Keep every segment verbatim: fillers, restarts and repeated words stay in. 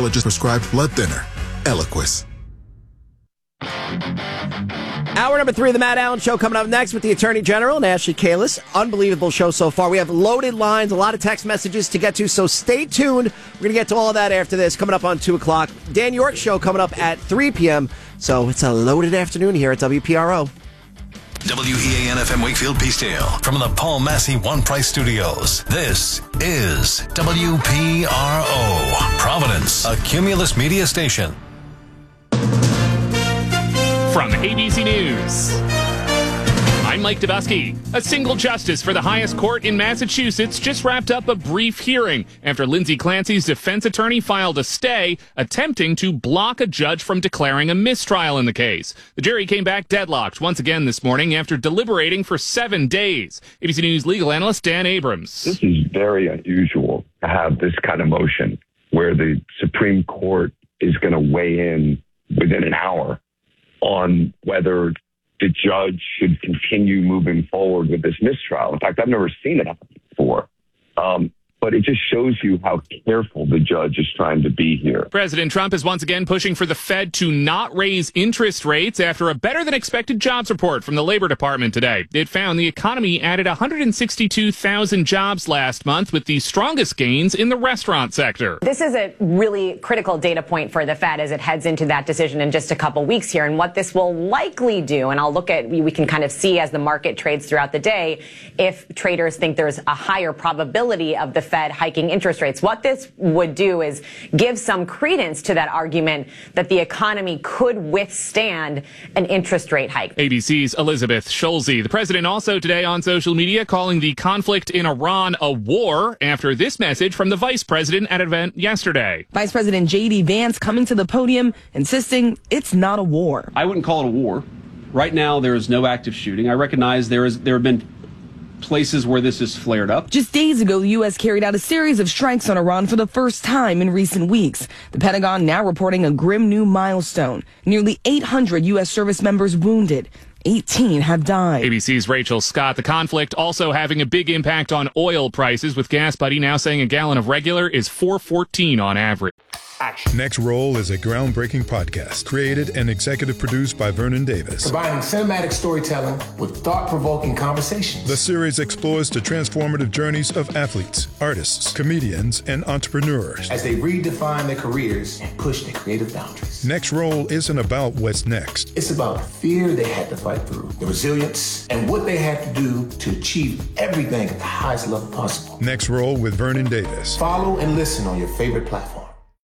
dermatologist-prescribed blood thinner, Eliquis. Hour number three of the Matt Allen Show coming up next with the Attorney General and Ashley Kalis. Unbelievable show so far. We have loaded lines, a lot of text messages to get to, so stay tuned. We're going to get to all of that after this, coming up on two o'clock. Dan York Show coming up at three p.m., so it's a loaded afternoon here at W P R O. W E A N F M Wakefield Peacedale from the Paul Massey One Price Studios. This is W P R O, Providence, a Cumulus media station. From A B C News, I'm Mike Dubusky. A single justice for the highest court in Massachusetts just wrapped up a brief hearing after Lindsay Clancy's defense attorney filed a stay attempting to block a judge from declaring a mistrial in the case. The jury came back deadlocked once again this morning after deliberating for seven days. A B C News legal analyst Dan Abrams. This is very unusual to have this kind of motion where the Supreme Court is going to weigh in within an hour on whether the judge should continue moving forward with this mistrial. In fact, I've never seen it happen before. Um, but it just shows you how careful the judge is trying to be here. President Trump is once again pushing for the Fed to not raise interest rates after a better-than-expected jobs report from the Labor Department today. It found the economy added one hundred sixty-two thousand jobs last month, with the strongest gains in the restaurant sector. This is a really critical data point for the Fed as it heads into that decision in just a couple weeks here. And what this will likely do, and I'll look at, we can kind of see as the market trades throughout the day, if traders think there's a higher probability of the Fed hiking interest rates. What this would do is give some credence to that argument that the economy could withstand an interest rate hike. A B C's Elizabeth Schulze. The president also today on social media calling the conflict in Iran a war after this message from the vice president at an event yesterday. Vice President J D Vance coming to the podium insisting it's not a war. I wouldn't call it a war. Right now there is no active shooting. I recognize there is there have been places where this has flared up. Just days ago, the U S carried out a series of strikes on Iran for the first time in recent weeks. The Pentagon now reporting a grim new milestone. Nearly eight hundred U S service members wounded. eighteen have died. A B C's Rachel Scott. The conflict also having a big impact on oil prices, with Gas Buddy now saying a gallon of regular is four fourteen on average. Action. Next Roll is a groundbreaking podcast created and executive produced by Vernon Davis. Combining cinematic storytelling with thought-provoking conversations. The series explores the transformative journeys of athletes, artists, comedians, and entrepreneurs as they redefine their careers and push their creative boundaries. Next Roll isn't about what's next. It's about the fear they had to fight through, the resilience, and what they had to do to achieve everything at the highest level possible. Next Roll with Vernon Davis. Follow and listen on your favorite platform.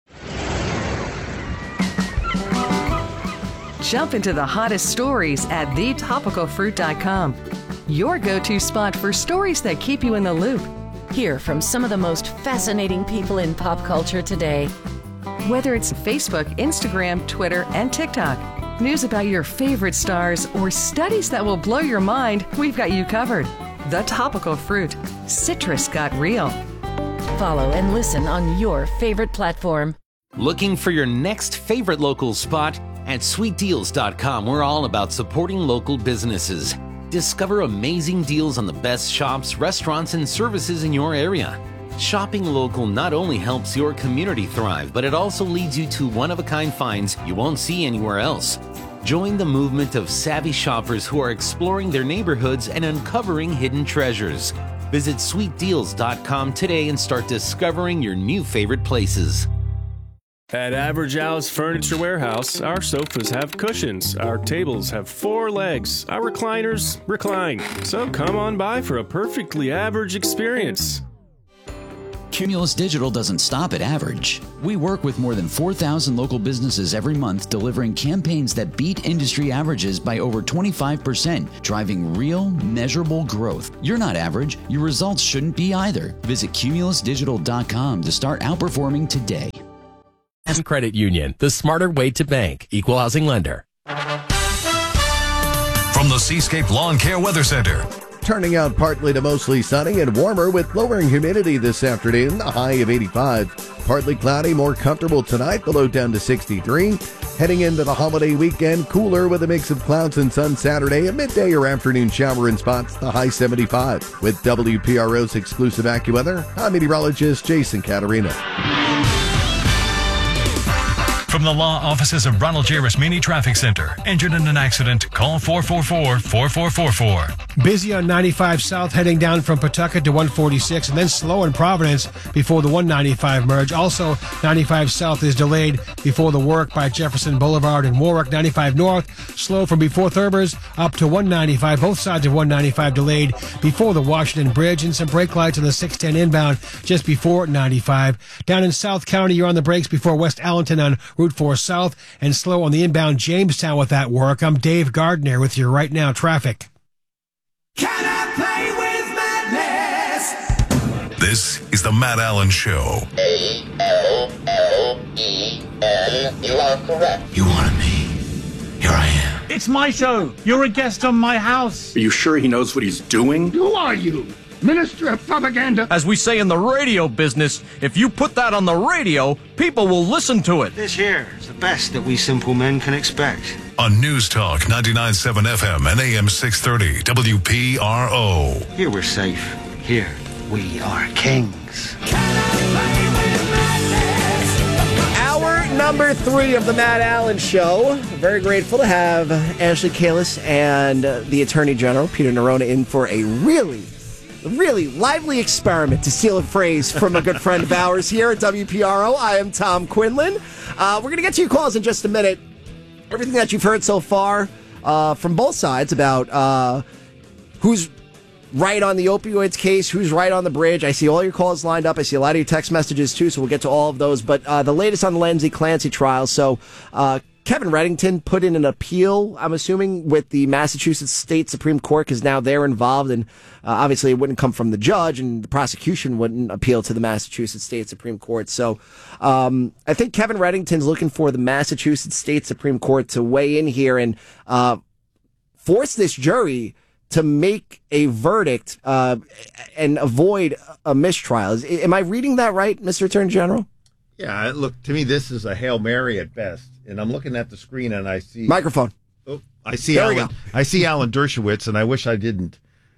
Jump into the hottest stories at the topical fruit dot com. Your go-to spot for stories that keep you in the loop. Hear from some of the most fascinating people in pop culture today. Whether it's Facebook, Instagram, Twitter, and TikTok, news about your favorite stars, or studies that will blow your mind, we've got you covered. The Topical Fruit. Citrus got real. Follow and listen on your favorite platform. Looking for your next favorite local spot? At sweet deals dot com, we're all about supporting local businesses. Discover amazing deals on the best shops, restaurants, and services in your area. Shopping local not only helps your community thrive, but it also leads you to one-of-a-kind finds you won't see anywhere else. Join the movement of savvy shoppers who are exploring their neighborhoods and uncovering hidden treasures. Visit sweet deals dot com today and start discovering your new favorite places. At Average Al's Furniture Warehouse, our sofas have cushions, our tables have four legs, our recliners recline. So come on by for a perfectly average experience. Cumulus Digital doesn't stop at average. We work with more than four thousand local businesses every month, delivering campaigns that beat industry averages by over twenty-five percent, driving real, measurable growth. You're not average. Your results shouldn't be either. Visit cumulus digital dot com to start outperforming today. Credit Union, the smarter way to bank. Equal housing lender. From the Seascape Lawn Care Weather Center. Turning out partly to mostly sunny and warmer with lowering humidity this afternoon, a high of eighty-five. Partly cloudy, more comfortable tonight, the low down to sixty-three. Heading into the holiday weekend, cooler with a mix of clouds and sun Saturday, a midday or afternoon shower in spots, the high seventy-five. With W P R O's exclusive AccuWeather, I'm meteorologist Jason Caterina. From the law offices of Ronald J. Rasmini Traffic Center. Injured in an accident? Call four four four, four four four four. Busy on ninety-five South heading down from Pawtucket to one forty-six, and then slow in Providence before the one ninety-five merge. Also, ninety-five South is delayed before the work by Jefferson Boulevard and Warwick. ninety-five North, slow from before Thurbers up to one ninety-five. Both sides of one ninety-five delayed before the Washington Bridge, and some brake lights on the six ten inbound just before ninety-five. Down in South County, you're on the brakes before West Allenton on Route four South, and slow on the inbound Jamestown with that work. I'm Dave Gardner with your Right Now traffic. Can I play with madness? This is the Matt Allen Show. A L L E N. You are correct. You wanted me. Here I am. It's my show. You're a guest on my house. Are you sure he knows what he's doing? Who are you? Minister of Propaganda. As we say in the radio business, if you put that on the radio, people will listen to it. This here is the best that we simple men can expect. On News Talk ninety-nine point seven F M and A M six thirty W P R O. Here we're safe. Here we are kings. Hour number three of the Matt Allen Show. Very grateful to have Ashley Kalis and uh, the Attorney General, Peter Nerona, in for a really really lively experiment, to steal a phrase from a good friend of ours here at W P R O. I am Tom Quinlan. Uh, we're going to get to your calls in just a minute. Everything that you've heard so far uh, from both sides about uh, who's right on the opioids case, who's right on the bridge. I see all your calls lined up. I see a lot of your text messages, too, so we'll get to all of those. But uh, the latest on the Lindsay Clancy trial. So uh, Kevin Reddington put in an appeal, I'm assuming, with the Massachusetts State Supreme Court, because now they're involved, and uh, obviously it wouldn't come from the judge, and the prosecution wouldn't appeal to the Massachusetts State Supreme Court. So um, I think Kevin Reddington's looking for the Massachusetts State Supreme Court to weigh in here and uh, force this jury to make a verdict uh, and avoid a mistrial. Am I reading that right, Mister Attorney General? Yeah, look, to me, this is a Hail Mary at best. And I'm looking at the screen and I see... Microphone. Oh, I see there we Alan, go. I see Alan Dershowitz, and I wish I didn't.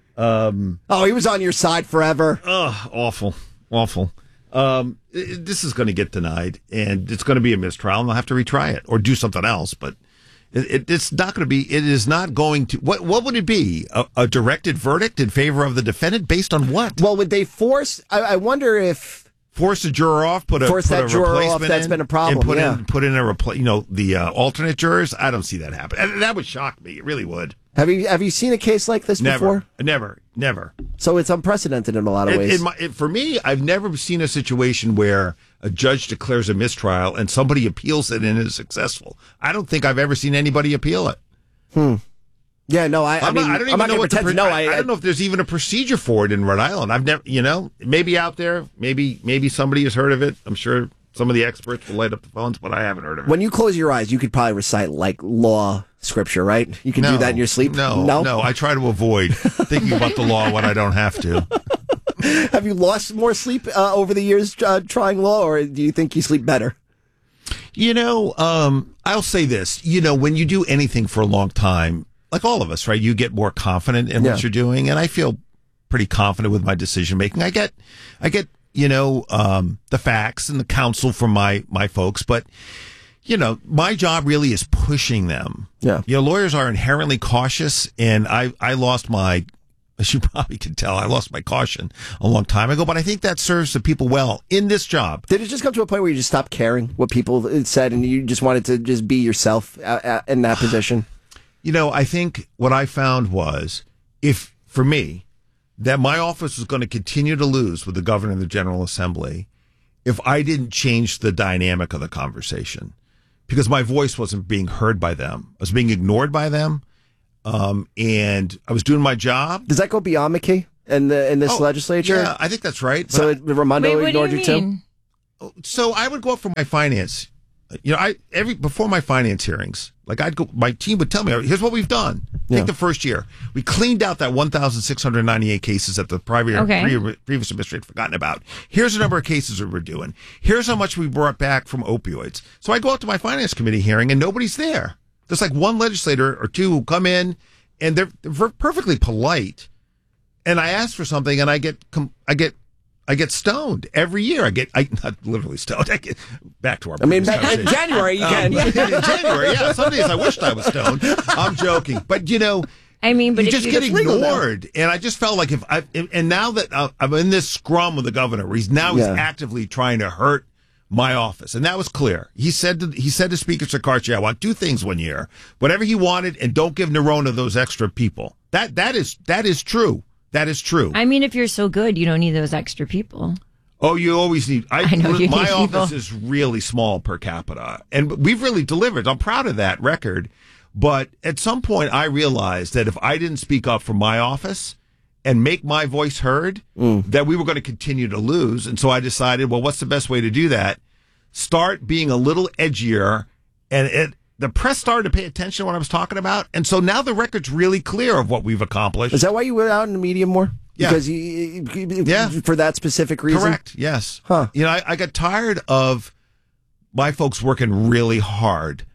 Um, oh, he was on your side forever. Oh, awful. Awful. Um, it, this is going to get denied, and it's going to be a mistrial, and they'll have to retry it or do something else. But it, it, it's not going to be... It is not going to... What, what would it be? A, a directed verdict in favor of the defendant based on what? Well, would they force... I, I wonder if... Force a juror off, put a, Force put that a juror replacement off, that's in, been a problem, and put yeah. in, put in a repl- you know, the uh, alternate jurors. I don't see that happen. And that would shock me. It really would. Have you have you seen a case like this Never, before? Never, never. So it's unprecedented in a lot of It- ways. in my, it, for me, I've never seen a situation where a judge declares a mistrial and somebody appeals it and is successful. I don't think I've ever seen anybody appeal it. Hmm. Yeah, no, I, I I'm mean, not, I don't I'm even not know going what to the pretend pro- to know. I, I, I don't know if there's even a procedure for it in Rhode Island. I've never, you know, maybe out there, maybe maybe somebody has heard of it. I'm sure some of the experts will light up the phones, but I haven't heard of it. When you close your eyes, you could probably recite like law scripture, right? You can No, do that in your sleep. No, no, no. I try to avoid thinking about the law when I don't have to. Have you lost more sleep uh, over the years uh, trying law, or do you think you sleep better? You know, um, I'll say this. You know, when you do anything for a long time, like all of us, right, you get more confident in Yeah. what you're doing, and I feel pretty confident with my decision making. I get, I get, you know, um, the facts and the counsel from my my folks, but you know, my job really is pushing them. Yeah, you know, lawyers are inherently cautious, and I I lost my, as you probably can tell, I lost my caution a long time ago, but I think that serves the people well in this job. Did it just come to a point where you just stopped caring what people said and you just wanted to just be yourself uh, uh, in that position? You know, I think what I found was, if, for me, that my office was going to continue to lose with the governor and the General Assembly if I didn't change the dynamic of the conversation. Because my voice wasn't being heard by them. I was being ignored by them. Um, and I was doing my job. Does that go beyond McKay in, the, in this Oh, legislature? Yeah, I think that's right. So But it, Raimondo ignored you, too? So I would go up for my finance. You know, I every before my finance hearings, like I'd go, my team would tell me, here's what we've done. Yeah. Take the first year. We cleaned out that one thousand six hundred ninety-eight cases that the private, Okay. pre- previous administration had forgotten about. Here's the number of cases that we're doing. Here's how much we brought back from opioids. So I go out to my finance committee hearing and nobody's there. There's like one legislator or two who come in and they're, they're perfectly polite. And I ask for something and I get, com- I get I get stoned every year. I get, I not literally stoned. I get back to our. I mean, back in January you can. Um, in January, yeah. Some days I wished I was stoned. I'm joking, but you know, I mean, but you if just you get just legal now. ignored. And I just felt like if I, and now that uh, I'm in this scrum with the governor, where he's now he's Yeah. actively trying to hurt my office, and that was clear. He said to, he said to Speaker Sakarchi, I want two things one year: whatever he wanted, and don't give Nerona those extra people. That that is that is true. That is true. I mean, if you're so good, you don't need those extra people. Oh, you always need. I, I know you my need office people. is really small per capita, and we've really delivered. I'm proud of that record. But at some point, I realized that if I didn't speak up for my office and make my voice heard, Mm. that we were going to continue to lose. And so I decided, well, what's the best way to do that? Start being a little edgier, and it. The press started to pay attention to what I was talking about, and so now the record's really clear of what we've accomplished. Is that why you were out in the media more? Yeah. Because you, Yeah. for that specific reason? Correct. Yes. Huh. You know, I, I got tired of my folks working really hard,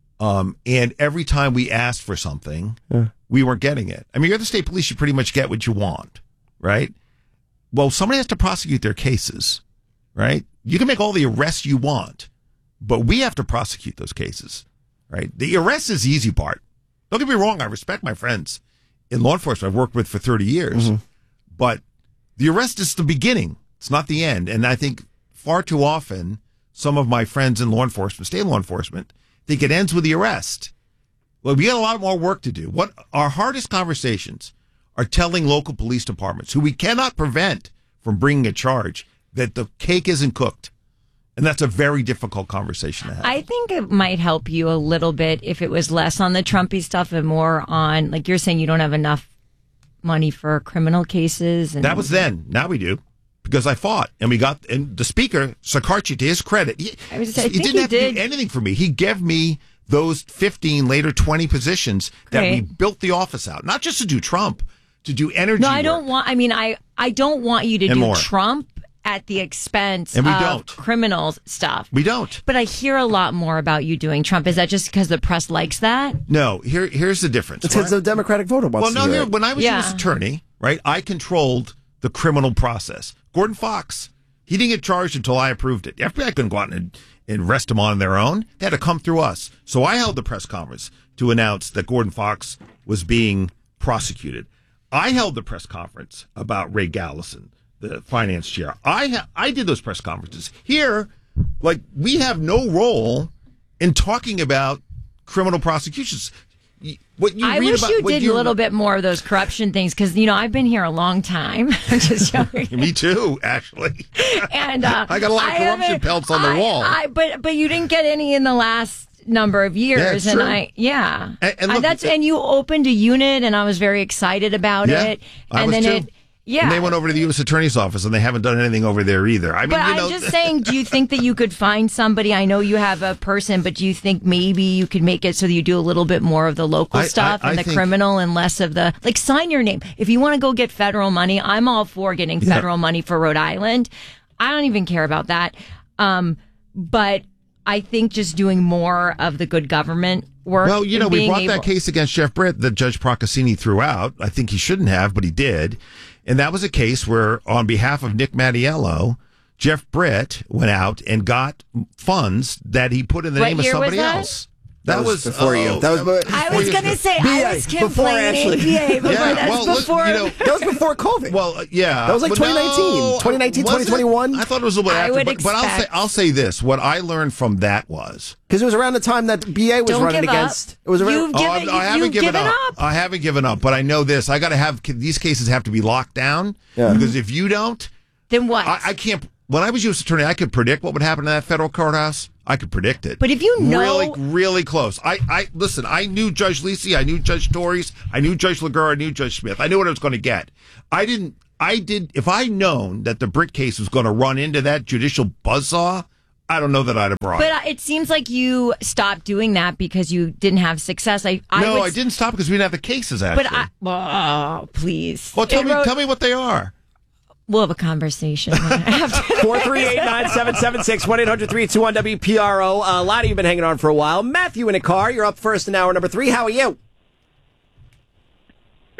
um, and every time we asked for something, Yeah. we weren't getting it. I mean, you're the state police; you pretty much get what you want, right? Well, somebody has to prosecute their cases, right? You can make all the arrests you want, but we have to prosecute those cases. Right. The arrest is the easy part. Don't get me wrong. I respect my friends in law enforcement I've worked with for thirty years, Mm-hmm. but the arrest is the beginning. It's not the end. And I think far too often, some of my friends in law enforcement, state law enforcement, think it ends with the arrest. Well, we got a lot more work to do. What our hardest conversations are telling local police departments, who we cannot prevent from bringing a charge, that the cake isn't cooked. And that's a very difficult conversation to have. I think it might help you a little bit if it was less on the Trumpy stuff and more on, like you're saying, you don't have enough money for criminal cases. And that was then. Now we do. Because I fought. And we got, and the speaker, Sakarchi, to his credit, he, I was just, I he think didn't he have did. to do anything for me. He gave me those fifteen, later twenty positions that we Great. built the office out. Not just to do Trump, to do energy No, I work. don't want, I mean, I, I don't want you to And do more. Trump at the expense And we of don't. criminal stuff. We don't. But I hear a lot more about you doing Trump. Is that just because the press likes that? No, here, here's the difference. It's because right? the Democratic voter wants Well, to no, do here, it. when I was Yeah. U S attorney, right, I controlled the criminal process. Gordon Fox, he didn't get charged until I approved it. The F B I couldn't go out and, and arrest him on their own. They had to come through us. So I held the press conference to announce that Gordon Fox was being prosecuted. I held the press conference about Ray Gallison, the finance chair. I ha- I did those press conferences. Here, like, we have no role in talking about criminal prosecutions. Y- What you I read wish about, you what did a little bit more of those corruption things because, you know, I've been here a long time. I'm just joking. Me too, actually. And uh, I got a lot of I corruption haven't- pelts on the I- wall. I, but but you didn't get any in the last number of years, Yeah, it's and true. I yeah, And- and I- look, that's it- and you opened a unit, and I was very excited about Yeah, it, I and was then too. it yeah. And they went over to the U S Attorney's office, and they haven't done anything over there either. I mean, But you know, I'm just saying, do you think that you could find somebody? I know you have a person, but do you think maybe you could make it so that you do a little bit more of the local I- I- stuff and I the think- criminal and less of the, like, sign your name. If you want to go get federal money, I'm all for getting Yeah. federal money for Rhode Island. I don't even care about that. Um, but I think just doing more of the good government work. well, you know, and we being brought able- that case against Jeff Britt that Judge Procaccini threw out. I think he shouldn't have, but he did. And that was a case where, on behalf of Nick Mattiello, Jeff Britt went out and got funds that he put in the What name of year was somebody that? else. That was before you. oh, That was be- I before was you. going to say, B A, I was before complaining. Ashley. B A, before, Yeah, that's well, look, before. you know- That was before COVID. Well, uh, yeah, That was like But twenty nineteen, no, twenty nineteen, was it? twenty twenty-one. I thought it was a little bit I after, would but, but I'll say expect- I'll say this: what I learned from that was Because it was around the time that B A was Don't running give up. against. It was around. You've Oh, given, I'm- I you- haven't you've given, given up. up. I haven't given up, but I know this: I got to have these cases have to be locked down Yeah. because if you don't, Then what? I, I can't. When I was U S attorney, I could predict what would happen in that federal courthouse. I could predict it. But if you know- really, really close. I, I listen. I knew Judge Lisi. I knew Judge Torres. I knew Judge Laguerre. I knew Judge Smith. I knew what I was going to get. I didn't. I did. If I'd known that the Britt case was going to run into that judicial buzzsaw, I don't know that I'd have brought But it. uh, it seems like you stopped doing that because you didn't have success. I, I no, would, I didn't stop because we didn't have the cases. Actually, But I, oh, please. well, tell It me, wrote- tell me what they are. We'll have a conversation after. four three eight nine seven seven six one eight hundred three two one W P R O. Uh, a lot of you have been hanging on for a while. Matthew in a car. You're up first in hour number three. How are you?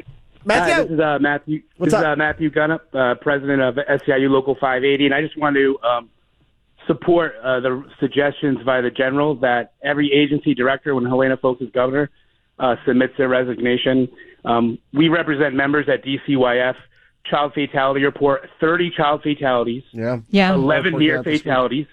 Matthew. Hi, this is uh, Matthew. What's this up? is uh, Matthew Gunnup, uh, president of S E I U Local five eighty, and I just want to um, support uh, the suggestions by the general that every agency director, when Helena Foulkes is governor, uh, submits their resignation. Um, we represent members at D C Y F. Child fatality report: thirty child fatalities. Yeah, yeah. eleven near fatalities.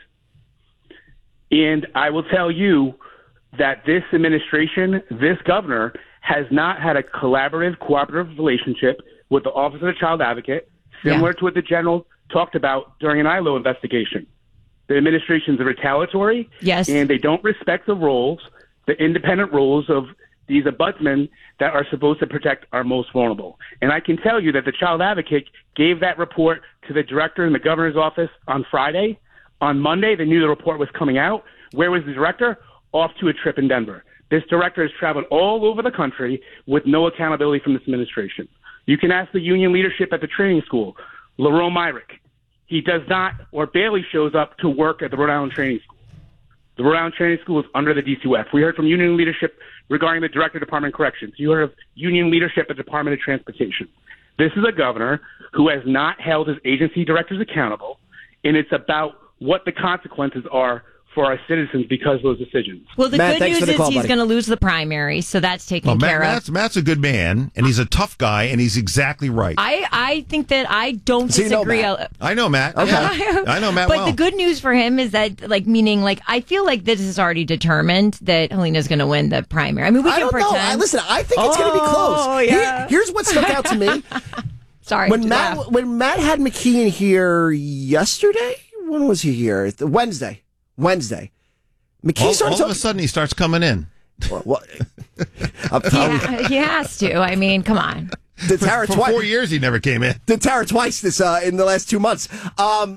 And I will tell you that this administration, this governor, has not had a collaborative, cooperative relationship with the Office of the Child Advocate, similar Yeah. to what the general talked about during an I L O investigation. The administration's retaliatory, Yes. and they don't respect the roles, the independent roles of these ombudsmen that are supposed to protect our most vulnerable. And I can tell you that the Child Advocate gave that report to the director in the governor's office on Friday. On Monday, they knew the report was coming out. Where was the director? Off to a trip in Denver. This director has traveled all over the country with no accountability from this administration. You can ask the union leadership at the training school, Lerone Myrick. He does not or barely shows up to work at the Rhode Island Training School. The Rhode Island Training School is under the D C U F. We heard from union leadership regarding the Director of Department of Corrections. You heard of union leadership at the Department of Transportation. This is a governor who has not held his agency directors accountable, and it's about what the consequences are for our citizens because of those decisions. Well, the Matt, good news for the is call, he's buddy. going to lose the primary, so that's taken Well, Matt, care of. Matt's, Matt's a good man, and he's a tough guy, and he's exactly right. I, I think that I don't So you know disagree. Matt. I know Matt. Okay. Yeah. I know Matt But well. the good news for him is that, like, meaning, like, I feel like this is already determined that Helena's going to win the primary. I mean, we I can don't pretend. know. I, listen, I think it's going to be close. Oh, Here- yeah. here's what stuck out to me. Sorry. When to Matt laugh. when Matt had McKee in here yesterday, when was he here? The Wednesday. Wednesday. McKee all, started all of a sudden, he starts coming in. Well, well, I'm He, telling you, ha- he has to. I mean, come on. the For, Tara for twice. four years, he never came in. The Tara twice this uh, in the last two months. Um,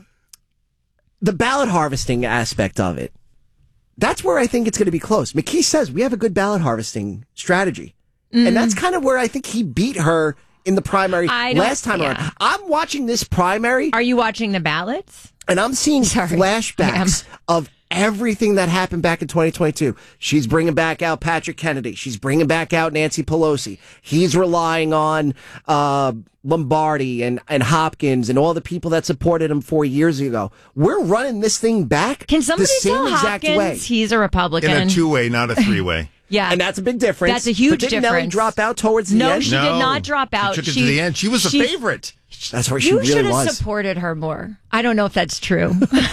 the ballot harvesting aspect of it. That's where I think it's going to be close. McKee says we have a good ballot harvesting strategy, Mm-hmm. and that's kind of where I think he beat her in the primary I don't- last time yeah. around. I'm watching this primary. Are you watching the ballots? And I'm seeing Sorry. flashbacks of everything that happened back in twenty twenty-two. She's bringing back out Patrick Kennedy. She's bringing back out Nancy Pelosi. He's relying on uh, Lombardi and, and Hopkins and all the people that supported him four years ago. We're running this thing back Can somebody the same tell exact Hopkins way. he's a Republican? In a two-way, not a three-way. Yeah. And that's a big difference. That's a huge but didn't Nelly difference. drop out towards the No, end? she did not drop out. She took it She- to the end. She was a she- favorite. That's where she You really should have was. supported her more. I don't know if that's true.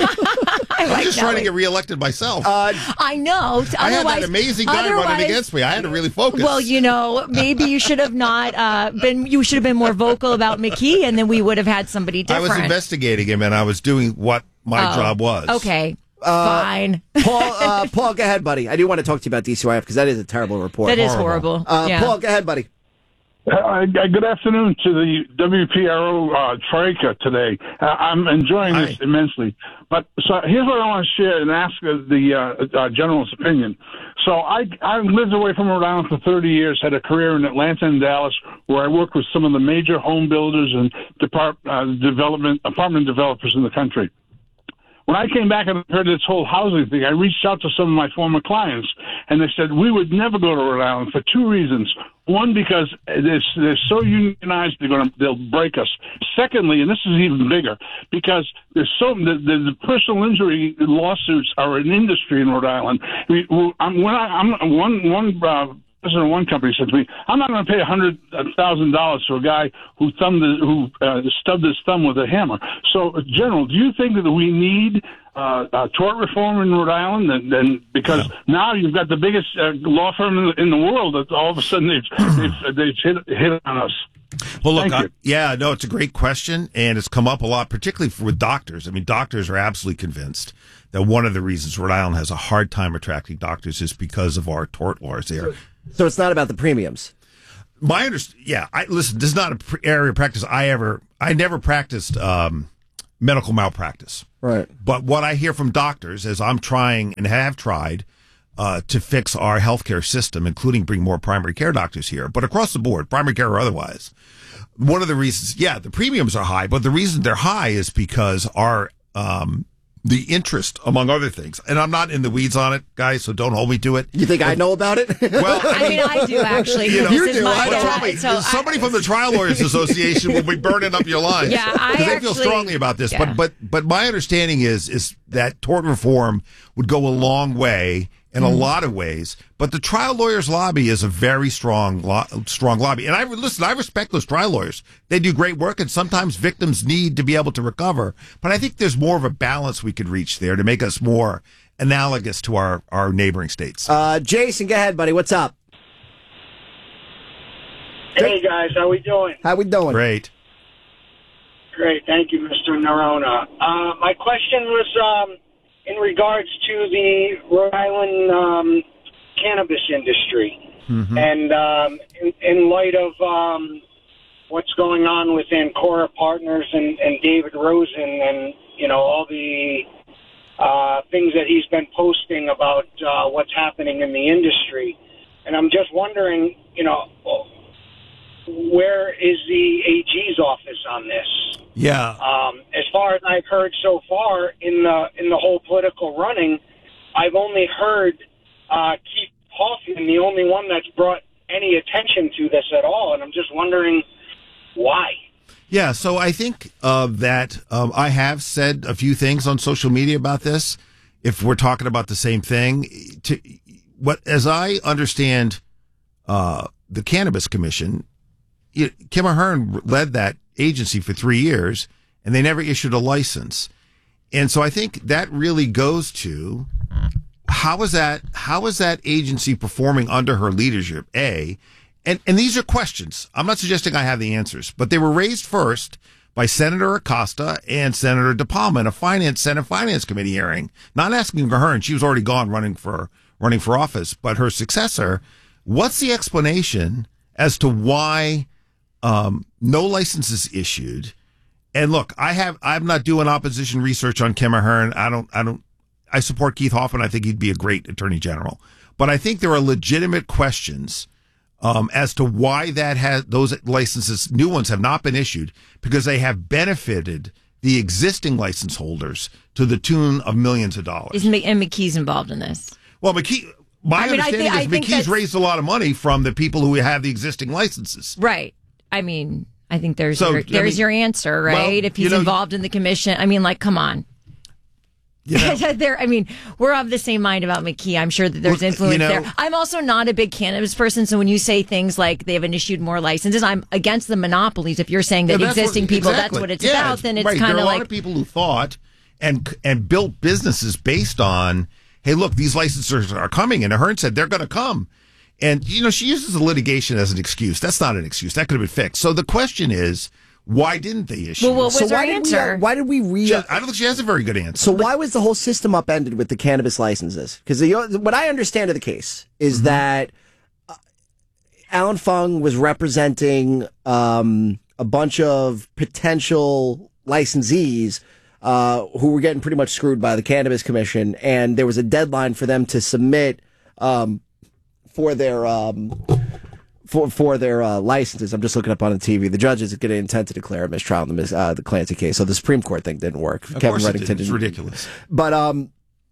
I I'm like just trying to Nelly. get reelected myself. Uh, I know. I had that Otherwise- amazing guy running otherwise- against me. I had to really focus. Well, you know, maybe you should have not uh, been. You should have been more vocal about McKee, and then we would have had somebody I different. was investigating him, and I was doing what my Oh, job was. Okay, Uh, fine. Paul, uh, Paul, go ahead, buddy. I do want to talk to you about D C Y F because that is a terrible report. That is horrible. Uh, Yeah. Paul, go ahead, buddy. Uh, good afternoon to the W P R O uh, Troika today. Uh, I'm enjoying this Hi. immensely. But so here's what I want to share and ask uh, the uh, uh, general's opinion. So I I lived away from Rhode Island for thirty years, had a career in Atlanta and Dallas, where I worked with some of the major home builders and depart, uh, development apartment developers in the country. When I came back and heard this whole housing thing, I reached out to some of my former clients, and they said, we would never go to Rhode Island for two reasons. One, because they're, they're so unionized, they're going to, they'll break us. Secondly, and this is even bigger, because there's so, the, the, the personal injury lawsuits are an industry in Rhode Island. We, I'm, when I, I'm one, one, uh, president of one company said to me, I'm not going to pay a hundred thousand dollars to a guy who thumbed his, who uh, stubbed his thumb with a hammer. So, uh, General, do you think that we need uh, uh, tort reform in Rhode Island? And, and because no. now you've got the biggest uh, law firm in the, in the world that all of a sudden they've they've, they've hit, hit on us. Well, look, Thank I, yeah, no, it's a great question, and it's come up a lot, particularly for, with doctors. I mean, doctors are absolutely convinced that one of the reasons Rhode Island has a hard time attracting doctors is because of our tort laws there. So it's not about the premiums. My underst- yeah, I listen. This is not an pr- area of practice I ever. I never practiced um, medical malpractice. Right. But what I hear from doctors is I'm trying and have tried uh, to fix our healthcare system, including bring more primary care doctors here, but across the board, primary care or otherwise. One of the reasons, yeah, the premiums are high, but the reason they're high is because our um, the interest, among other things. And I'm not in the weeds on it, guys, so don't hold me to it. You think but, I know about it? Well, I mean, I do actually. You, know, you do. My, yeah, me, so somebody I, from the Trial Lawyers Association will be burning up your lines. Yeah, I Because they actually, feel strongly about this. Yeah. But but but my understanding is is that tort reform would go a long way in a lot of ways, but the trial lawyers lobby is a very strong, lo- strong lobby. And I listen, I respect those trial lawyers. They do great work, and sometimes victims need to be able to recover. But I think there's more of a balance we could reach there to make us more analogous to our, our neighboring states. Uh, Jason, go ahead, buddy. What's up? Hey, guys. How we doing? How we doing? Great. Great. Thank you, Mister Nerona. Uh, my question was... Um, in regards to the Rhode Island um, cannabis industry, mm-hmm. and um, in, in light of um, what's going on with Ancora Partners and, and David Rosen, and you know all the uh, things that he's been posting about uh, what's happening in the industry, and I'm just wondering, you know, where is the A G's office on this? Yeah. Um, as far as I've heard so far in the in the whole political running, I've only heard uh, Keith Hoffman, the only one that's brought any attention to this at all, and I'm just wondering why. Yeah, so I think uh, that um, I have said a few things on social media about this. If we're talking about the same thing, to what as I understand, uh, the Cannabis Commission, Kim Ahern led that agency for three years, and they never issued a license. And so I think that really goes to how is that how is that agency performing under her leadership? A, and and these are questions. I'm not suggesting I have the answers, but they were raised first by Senator Acosta and Senator DePalma in a finance Senate Finance Committee hearing. Not asking for her, and she was already gone running for running for office, but her successor. What's the explanation as to why Um, no licenses issued? And look, I have, I'm not doing opposition research on Kim Ahern. I don't, I don't, I support Keith Hoffman. I think he'd be a great attorney general, but I think there are legitimate questions, um, as to why that has, those licenses, new ones have not been issued because they have benefited the existing license holders to the tune of millions of dollars. Is and McKee's involved in this? Well, McKee, my I mean, understanding I think, is I McKee's raised a lot of money from the people who have the existing licenses. Right. I mean, I think there's so, your, there's I mean, your answer, right? Well, if he's you know, involved in the commission, I mean, like, come on. You know, there, I mean, we're of the same mind about McKee. I'm sure that there's well, influence you know, there. I'm also not a big cannabis person, so when you say things like they haven't issued more licenses, I'm against the monopolies. If you're saying that yeah, existing what, people, exactly. that's what it's yeah, about, it's, then it's right. kind of like... There are a lot of people who thought and and built businesses based on, hey, look, these licenses are coming, and Ahern said they're going to come. And, you know, she uses the litigation as an excuse. That's not an excuse. That could have been fixed. So the question is, why didn't they issue? Well, what was so her why answer? Did we, why did we re? She, I don't think she has a very good answer. So why was the whole system upended with the cannabis licenses? Because what I understand of the case is mm-hmm. that uh, Alan Fung was representing um, a bunch of potential licensees uh, who were getting pretty much screwed by the Cannabis Commission, and there was a deadline for them to submit um, for their. Um, For for their uh, licenses. I'm just looking up on the T V. The judges are going to intend to declare a mistrial in the, uh, the Clancy case. So the Supreme Court thing didn't work. Of Kevin course Reddington it did. It's didn't. ridiculous. But um,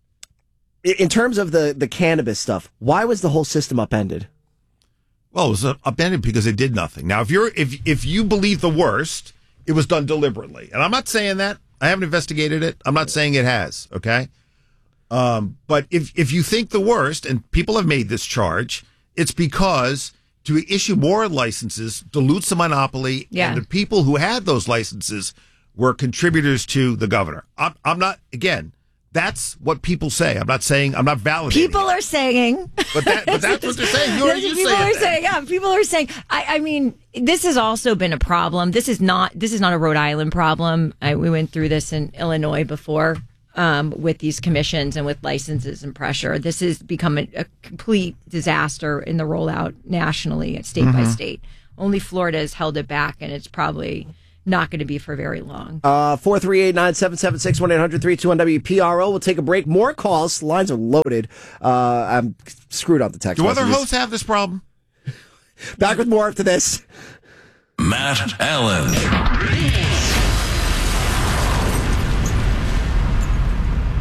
in terms of the, the cannabis stuff, why was the whole system upended? Well, it was upended because it did nothing. Now, if you're if if you believe the worst, it was done deliberately. And I'm not saying that. I haven't investigated it. I'm not saying it has. Okay. Um, but if if you think the worst, and people have made this charge, it's because to issue more licenses dilutes the monopoly, yeah. and the people who had those licenses were contributors to the governor. I'm, I'm not, again, that's what people say. I'm not saying, I'm not validating People it. are saying. But, that, but that's what they're saying. You, you people say are it saying, yeah, people are saying, I, I mean, this has also been a problem. This is not, this is not a Rhode Island problem. I, we went through this in Illinois before. Um, with these commissions and with licenses and pressure. This has become a, a complete disaster in the rollout nationally, state mm-hmm. by state. Only Florida has held it back, and it's probably not going to be for very long. Uh, four three eight, nine seven seven six, one eight hundred, three two one W P R O. We'll take a break. More calls. The lines are loaded. Uh, I'm screwed on the text Do messages. other hosts have this problem? Back with more after this. Matt Allen.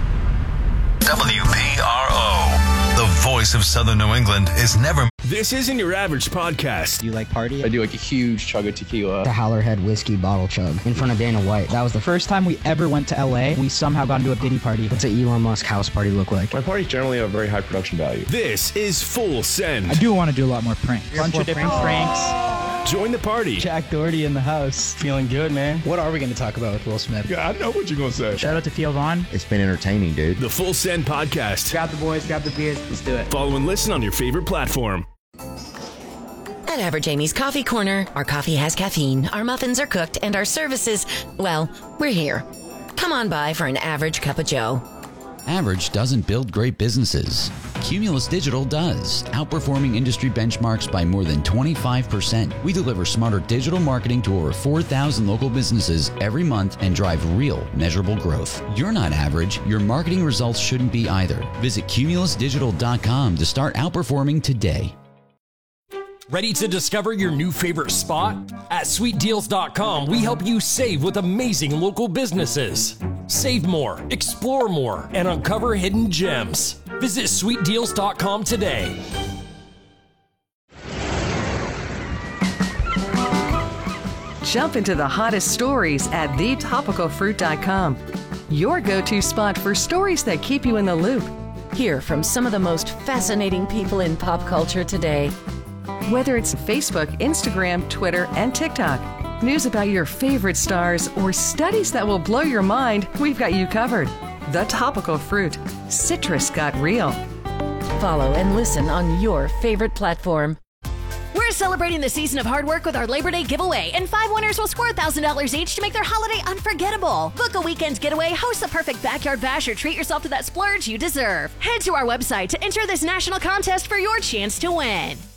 W P R O. The voice of Southern New England is never. This isn't your average podcast. You like party? I do like a huge chug of tequila. The Howlerhead whiskey bottle chug in front of Dana White. That was the first time we ever went to L A. We somehow got into a Diddy party. What's an Elon Musk house party look like? My parties generally have very high production value. This is Full Send. I do want to do a lot more pranks. A bunch of different pranks. Join the party. Jack Doherty in the house. Feeling good, man. What are we going to talk about with Will Smith? Yeah, I know what you're going to say. Shout out to Theo Vaughn. It's been entertaining, dude. The Full Send podcast. Grab the boys, grab the beers. Let's do it. Follow and listen on your favorite platform. At Average Amy's Coffee Corner, our coffee has caffeine, our muffins are cooked, and our services, well, we're here. Come on by for an average cup of joe. Average doesn't build great businesses. Cumulus Digital does, outperforming industry benchmarks by more than twenty-five percent. We deliver smarter digital marketing to over four thousand local businesses every month and drive real, measurable growth. You're not average. Your marketing results shouldn't be either. Visit cumulus digital dot com to start outperforming today. Ready to discover your new favorite spot? At sweet deals dot com, we help you save with amazing local businesses. Save more, explore more, and uncover hidden gems. Visit sweet deals dot com today. Jump into the hottest stories at the topical fruit dot com. Your go-to spot for stories that keep you in the loop. Hear from some of the most fascinating people in pop culture today. Whether it's Facebook, Instagram, Twitter, and TikTok, news about your favorite stars, or studies that will blow your mind, we've got you covered. The Topical Fruit. Citrus got real. Follow and listen on your favorite platform. We're celebrating the season of hard work with our Labor Day giveaway, and five winners will score one thousand dollars each to make their holiday unforgettable. Book a weekend getaway, host the perfect backyard bash, or treat yourself to that splurge you deserve. Head to our website to enter this national contest for your chance to win.